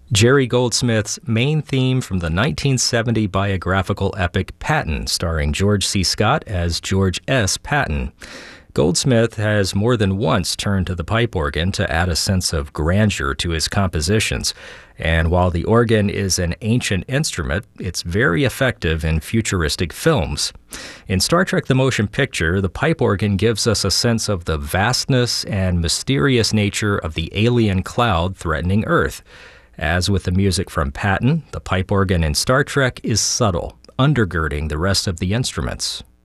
Jerry Goldsmith's main theme from the 1970 biographical epic Patton, starring George C. Scott as George S. Patton. Goldsmith has more than once turned to the pipe organ to add a sense of grandeur to his compositions, and while the organ is an ancient instrument, it's very effective in futuristic films. In Star Trek: The Motion Picture, the pipe organ gives us a sense of the vastness and mysterious nature of the alien cloud threatening Earth. As with the music from Patton, the pipe organ in Star Trek is subtle, undergirding the rest of the instruments.